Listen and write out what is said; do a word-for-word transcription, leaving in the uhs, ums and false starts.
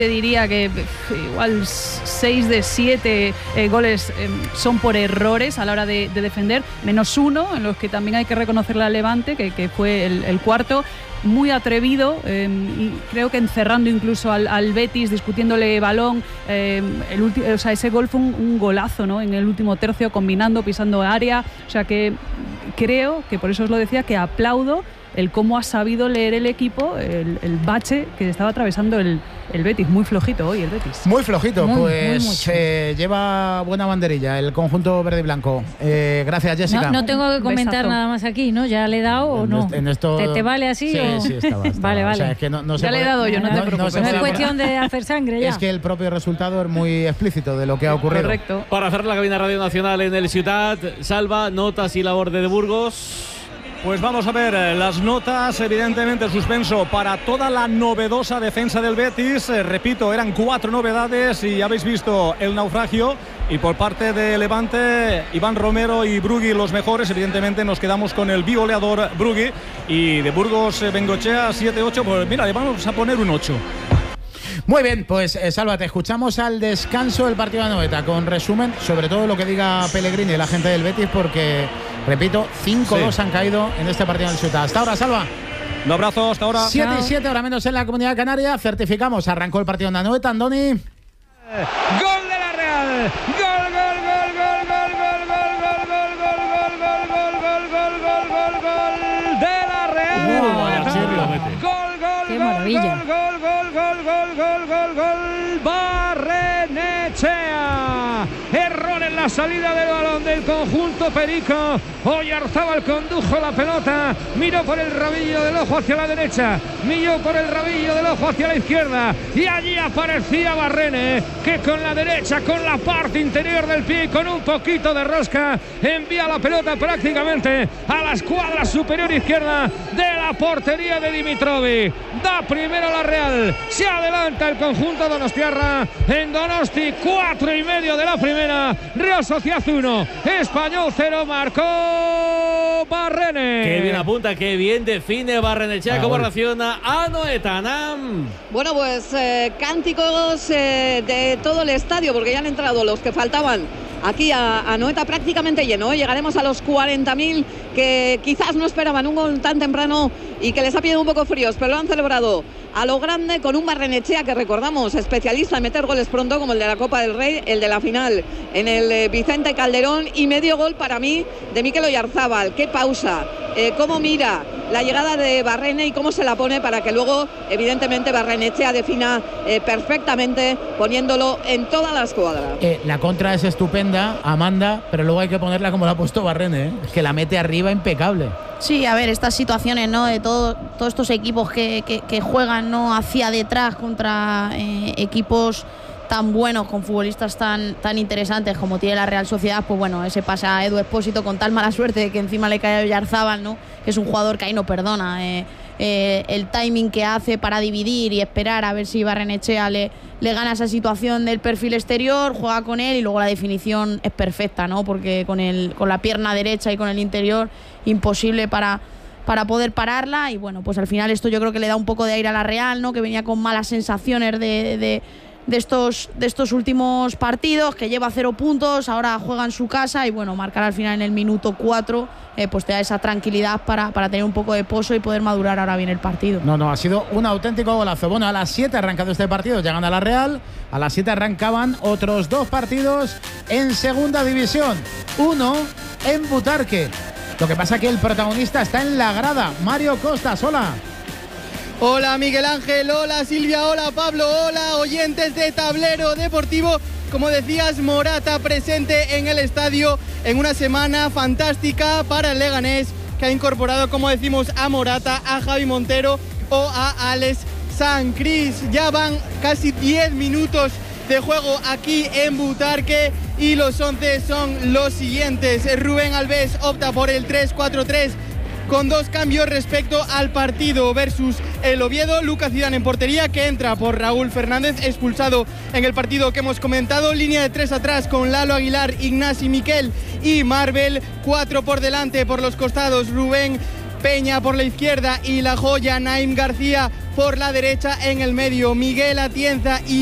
Te diría que igual seis de siete eh, goles eh, son por errores a la hora de, de defender, menos uno, en los que también hay que reconocerle al Levante, que, que fue el, el cuarto, muy atrevido, eh, y creo que encerrando incluso al, al Betis, discutiéndole balón. Eh, el ulti- o sea, ese gol fue un, un golazo, ¿no? En el último tercio, combinando, pisando área. O sea que creo que, por eso os lo decía, que aplaudo el cómo ha sabido leer el equipo el, el bache que estaba atravesando el, el Betis. Muy flojito hoy el Betis. Muy flojito, muy, pues muy eh, lleva buena banderilla el conjunto verde y blanco. Eh, gracias, Jessica. No, no tengo que comentar Besazo. nada más aquí, ¿no? ¿Ya le he dado o no? En esto... ¿Te, te vale así? Sí, o... sí, estaba, estaba. Vale, vale. O sea, es que no, no se ya puede... le he dado yo, no, no te preocupes. No, no no es puede... cuestión de hacer sangre ya. Es que el propio resultado es muy explícito de lo que ha ocurrido. Correcto. Para hacer la cabina Radio Nacional en el Ciutat, Salva, notas y labor de, de Burgos. Pues vamos a ver eh, las notas, evidentemente suspenso para toda la novedosa defensa del Betis. Eh, repito, eran cuatro novedades y habéis visto el naufragio. Y por parte de Levante, Iván Romero y Brugui los mejores. Evidentemente nos quedamos con el bioleador Brugui. Y de Burgos, eh, Bengochea, siete ocho. Pues mira, le vamos a poner un ocho. Muy bien, pues eh, Salva, te escuchamos al descanso del partido de Anoeta con resumen, sobre todo lo que diga Pellegrini y la gente del Betis, porque, repito, cinco dos sí. han caído en este partido del Ciutat. Hasta ahora, Salva. Un abrazo, hasta ahora. siete y siete, ahora menos en la Comunidad Canaria. Certificamos, arrancó el partido de Anoeta, Andoni. Gol de la Real. Gol, gol, gol, gol, gol, gol, gol, gol, gol, gol, gol, gol, gol, gol, gol, gol, gol de la Real. Gol, gol, qué maravilla. Gol, gol, gol, gol, gol, gol, gol, gol, Barrenechea. Error en la salida del balón del conjunto perico. Oyarzábal condujo la pelota, miró por el rabillo del ojo hacia la derecha, miró por el rabillo del ojo hacia la izquierda y allí aparecía Barrene, que con la derecha, con la parte interior del pie, con un poquito de rosca, envía la pelota prácticamente a la escuadra superior izquierda de la portería de Dimitrovic. Da primero la Real, se adelanta el conjunto donostiarra en Donosti, cuatro y medio de la primera. Real Sociedad uno, Español cero, marcó Barrene. Qué bien apunta, qué bien define Barrenechea. ¿Cómo reacciona Anoeta, Nam? Bueno, pues eh, cánticos eh, de todo el estadio, porque ya han entrado los que faltaban aquí a, a Anoeta prácticamente lleno. Llegaremos a los cuarenta mil que quizás no esperaban un gol tan temprano y que les ha pillado un poco fríos, pero lo han celebrado a lo grande con un Barrenechea que, recordamos, especialista en meter goles pronto, como el de la Copa del Rey, el de la final en el eh, Vicente Calderón, y medio gol para mí de Mikel Oyarzábal. Qué pausa, eh, cómo mira la llegada de Barrene y cómo se la pone para que luego, evidentemente, Barrenechea defina eh, perfectamente, poniéndolo en toda la escuadra. Eh, la contra es estupenda, Amanda, pero luego hay que ponerla como la ha puesto Barrene, ¿eh? que la mete arriba impecable. Sí, a ver, estas situaciones, ¿no? De todo, todos estos equipos que, que, que juegan, ¿no? Hacia detrás contra eh, equipos tan buenos, con futbolistas tan, tan interesantes como tiene la Real Sociedad, pues bueno, ese pasa a Edu Expósito con tal mala suerte de que encima le cae a Oyarzábal, ¿no? Que es un jugador que ahí no perdona. Eh, eh, el timing que hace para dividir y esperar a ver si Barrenechea le, le gana esa situación del perfil exterior, juega con él y luego la definición es perfecta, ¿no? Porque con, el, con la pierna derecha y con el interior, imposible para, para poder pararla. Y bueno, pues al final esto yo creo que le da un poco de aire a la Real, ¿no? Que venía con malas sensaciones de... de De estos, de estos últimos partidos, que lleva cero puntos, ahora juega en su casa y bueno, marcar al final en el minuto cuatro, eh, pues te da esa tranquilidad para, para tener un poco de pozo y poder madurar ahora bien el partido. No, no, ha sido un auténtico golazo. Bueno, a las siete ha arrancado este partido, ya gana la Real, a las siete arrancaban otros dos partidos en segunda división, uno en Butarque. Lo que pasa que el protagonista está en la grada, Mario Costas, hola. Hola Miguel Ángel, hola Silvia, hola Pablo, hola oyentes de Tablero Deportivo. Como decías, Morata presente en el estadio en una semana fantástica para el Leganés, que ha incorporado, como decimos, a Morata, a Javi Montero o a Alex Sancris. Ya van casi diez minutos de juego aquí en Butarque y los once son los siguientes. Rubén Alves opta por el tres cuatro tres con dos cambios respecto al partido versus el Oviedo. Lucas Zidane en portería, que entra por Raúl Fernández, expulsado en el partido que hemos comentado. Línea de tres atrás con Lalo Aguilar, Ignasi Miquel y Marvel. Cuatro por delante por los costados, Rubén Peña por la izquierda y La Joya, Naim García por la derecha. En el medio, Miguel Atienza y